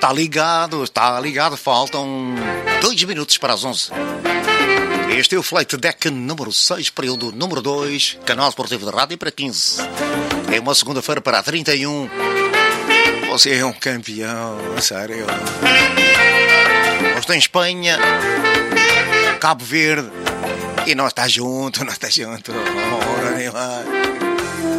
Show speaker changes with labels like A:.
A: Está ligado, faltam 2 minutos para as 11. Este é o Flight Deck número 6, período número 2, canal esportivo de rádio para 15. É uma segunda-feira para 31. Você é um campeão, sério. Nós tem Espanha, Cabo Verde, e nós está junto. Ora, nem mais.